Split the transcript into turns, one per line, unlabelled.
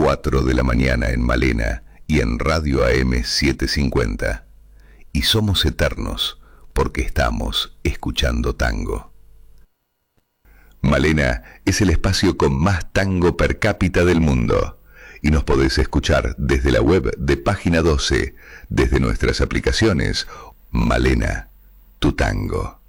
4 de la mañana en Malena y en Radio AM 750. Y somos eternos porque estamos escuchando tango. Malena es el espacio con más tango per cápita del mundo. Y nos podés escuchar desde la web de Página 12, desde nuestras aplicaciones. Malena, tu tango.